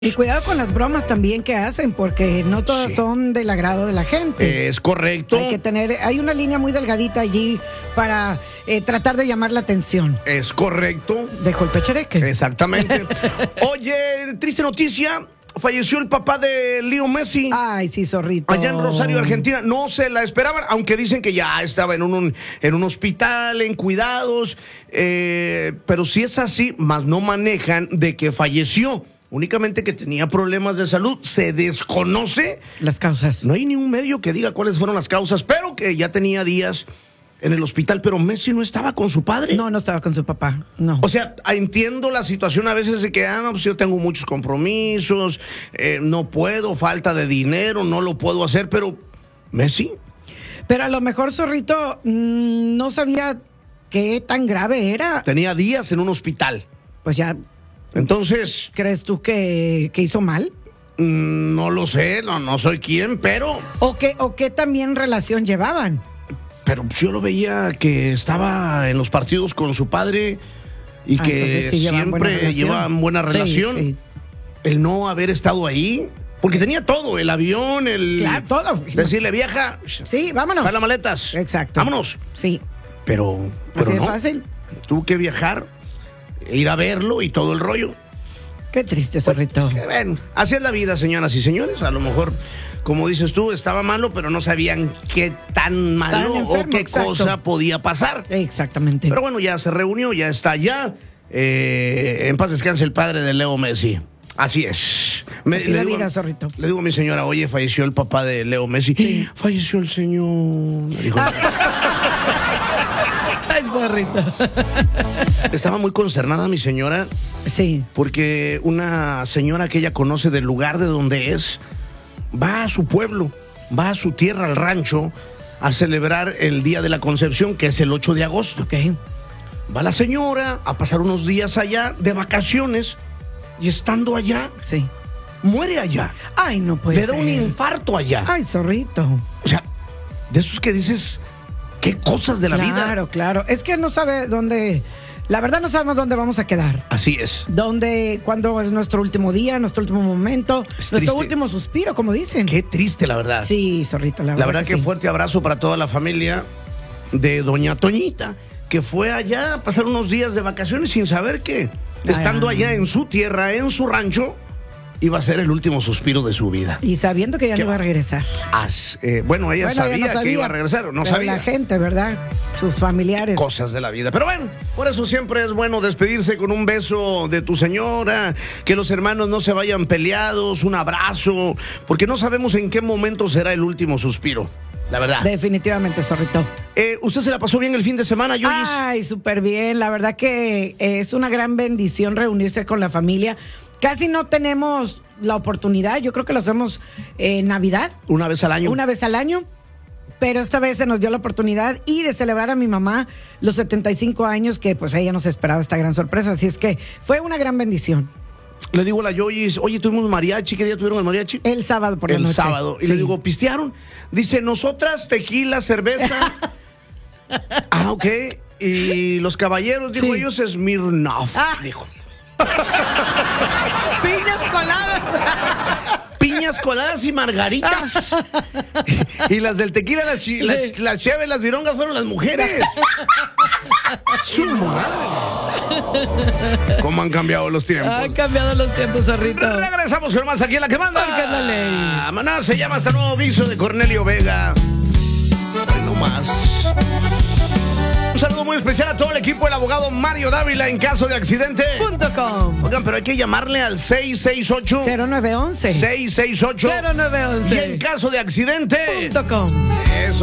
Y cuidado con las bromas también que hacen, porque no todas son del agrado de la gente. Es correcto. Hay una línea muy delgadita allí para tratar de llamar la atención. Es correcto. Dejó el pechereque. Exactamente. Oye, triste noticia. Falleció el papá de Leo Messi. Ay, sí, zorrito. Allá en Rosario, Argentina. No se la esperaban, aunque dicen que ya estaba en un hospital, en cuidados. Pero si es así, más no manejan de que falleció. Únicamente que tenía problemas de salud. Se desconoce las causas. No hay ni un medio que diga cuáles fueron las causas, pero que ya tenía días en el hospital. Pero Messi no estaba con su padre. No estaba con su papá, no. O sea, entiendo la situación a veces de que, pues yo tengo muchos compromisos, no puedo, falta de dinero, no lo puedo hacer, pero Messi. Pero a lo mejor, zorrito, no sabía qué tan grave era. Tenía días en un hospital. Pues ya. Entonces, ¿crees tú que hizo mal? No lo sé, no soy quien, pero... ¿O qué también relación llevaban? Pero yo lo veía que estaba en los partidos con su padre y que sí, siempre llevaban buena relación. Sí. El no haber estado ahí, porque tenía todo, el avión, Claro, todo. Decirle, vieja, sí, vámonos. Jala maletas. Exacto. Vámonos. Sí. Pero ¿Así no. de fácil? Tuvo que viajar, ir a verlo y todo el rollo. Qué triste, zorrito. Bueno, así es la vida, señoras y señores. A lo mejor, como dices tú, estaba malo, pero no sabían qué tan malo o qué cosa podía pasar. Exactamente. Pero bueno, ya se reunió, ya está allá. En paz descanse el padre de Leo Messi. Así es. Zorrito. Le digo a mi señora, oye, falleció el papá de Leo Messi. Sí. Falleció el señor. Me dijo, Ay, zorrito. estaba muy consternada mi señora. Sí. Porque una señora que ella conoce del lugar de donde es, va a su pueblo, va a su tierra, al rancho, a celebrar el Día de la Concepción, que es el 8 de agosto. Ok. Va la señora a pasar unos días allá de vacaciones y estando allá, sí, muere allá. Ay, no puede Le da un ser. infarto allá. Ay, zorrito. O sea, de esos que dices, qué cosas de la vida. Claro. Es que no sabe dónde... La verdad no sabemos dónde vamos a quedar. Así es. Cuándo es nuestro último día, nuestro último momento, nuestro último suspiro, como dicen. Qué triste, la verdad. Sí, zorrito, la verdad que sí. Fuerte abrazo para toda la familia de doña Toñita, que fue allá a pasar unos días de vacaciones sin saber que, estando allá en su tierra, en su rancho, iba a ser el último suspiro de su vida. Y sabiendo que ya no iba a regresar. Bueno, ella sabía no sabía que iba a regresar, no pero sabía. la gente, ¿verdad? Sus familiares. Cosas de la vida. Pero bueno, por eso siempre es bueno despedirse con un beso de tu señora, que los hermanos no se vayan peleados, un abrazo, porque no sabemos en qué momento será el último suspiro. La verdad. Definitivamente, zorrito. ¿Usted se la pasó bien el fin de semana, Yoyis? Ay, súper bien. La verdad que es una gran bendición reunirse con la familia. Casi no tenemos la oportunidad. Yo creo que lo hacemos en Navidad. Una vez al año. Una vez al año. Pero esta vez se nos dio la oportunidad y de celebrar a mi mamá los 75 años, que pues ella nos esperaba esta gran sorpresa. Así es que fue una gran bendición. Le digo a la Yoyis, oye, tuvimos mariachi. ¿Qué día tuvieron el mariachi? El sábado por la noche. El sábado. Y le digo, ¿pistearon? Dice, nosotras, tequila, cerveza. Ok. Y los caballeros, dijo, ellos Smirnoff. Dijo. Piñas coladas. Piñas coladas y margaritas. Y las del tequila, las cheves, las virongas fueron las mujeres. ¡Su madre! ¿Cómo han cambiado los tiempos? Han cambiado los tiempos, zorrito. Regresamos con más aquí en La que manda. Porque es la ley. Maná se llama hasta nuevo aviso de Cornelio Vega. Ay, no más. Un saludo muy especial a todo el equipo del abogado Mario Dávila en caso de accidente. .com. Oigan, pero hay que llamarle al 668 0911 668 0911 y en caso de accidente .com. Eso.